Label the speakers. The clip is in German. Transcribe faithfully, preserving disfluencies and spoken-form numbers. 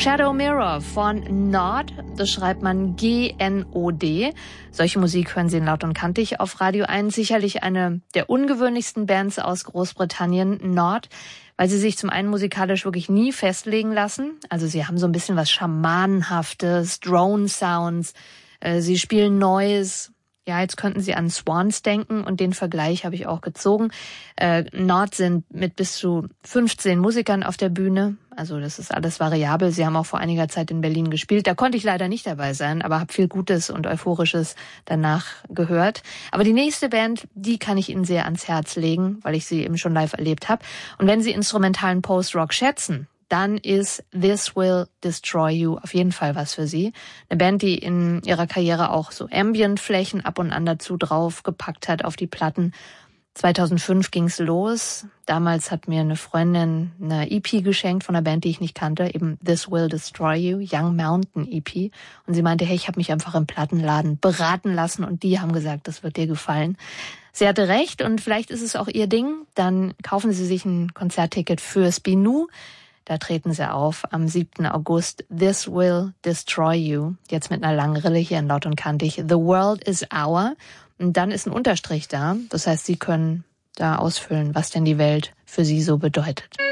Speaker 1: Shadow Mirror von Nod, das schreibt man G N O D. Solche Musik hören Sie in Laut und Kantig auf Radio eins. Sicherlich eine der ungewöhnlichsten Bands aus Großbritannien, Nod, weil sie sich zum einen musikalisch wirklich nie festlegen lassen. Also sie haben so ein bisschen was Schamanenhaftes, Drone-Sounds, sie spielen Noise. Ja, jetzt könnten Sie an Swans denken und den Vergleich habe ich auch gezogen. Äh, Nod sind mit bis zu fünfzehn Musikern auf der Bühne, also das ist alles variabel. Sie haben auch vor einiger Zeit in Berlin gespielt. Da konnte ich leider nicht dabei sein, aber habe viel Gutes und Euphorisches danach gehört. Aber die nächste Band, die kann ich Ihnen sehr ans Herz legen, weil ich sie eben schon live erlebt habe. Und wenn Sie instrumentalen Post-Rock schätzen, dann ist This Will Destroy You auf jeden Fall was für Sie. Eine Band, die in ihrer Karriere auch so Ambient-Flächen ab und an dazu draufgepackt hat auf die Platten. zweitausendfünf ging's los. Damals hat mir eine Freundin eine E P geschenkt von einer Band, die ich nicht kannte, eben This Will Destroy You, Young Mountain E P. Und sie meinte, hey, ich habe mich einfach im Plattenladen beraten lassen und die haben gesagt, das wird dir gefallen. Sie hatte recht und vielleicht ist es auch ihr Ding. Dann kaufen Sie sich ein Konzertticket für Spinu. Da treten sie auf am siebten August. This Will Destroy You. Jetzt mit einer langen Rille hier in Laut und Kantig. The World is Our. Und dann ist ein Unterstrich da. Das heißt, Sie können da ausfüllen, was denn die Welt für Sie so bedeutet.